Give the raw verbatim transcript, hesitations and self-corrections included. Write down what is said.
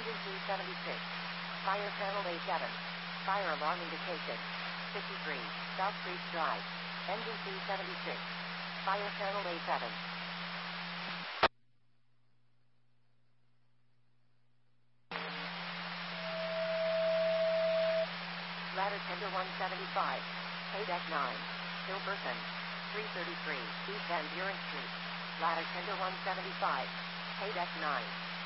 Engine two seventy-six. Fire panel A seven. Fire alarm indication. fifty-three, South Creek Drive. Engine two seventy-six. Fire panel A seven. Ladder Tender one seventy-five. Paydeck nine. Hilberson. three thirty-three, East Van Buren Street. Ladder Tender one seventy-five. Paydeck nine.